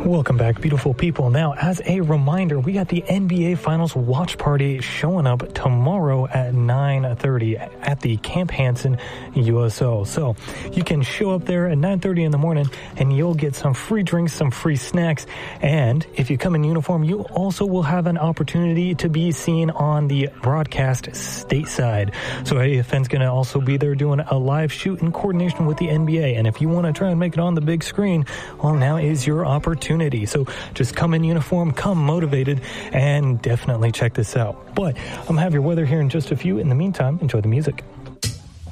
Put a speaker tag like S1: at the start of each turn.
S1: Welcome back, beautiful people. Now, as a reminder, we got the NBA Finals watch party showing up tomorrow at 9:30 at the Camp Hansen USO. So you can show up there at 9:30 in the morning and you'll get some free drinks, some free snacks. And if you come in uniform, you also will have an opportunity to be seen on the broadcast stateside. So AFN's going to also be there doing a live shoot in coordination with the NBA. And if you want to try and make it on the big screen, well, now is your opportunity. So just come in uniform, come motivated, and definitely check this out. But I'm going to have your weather here in just a few. In the meantime, enjoy the music.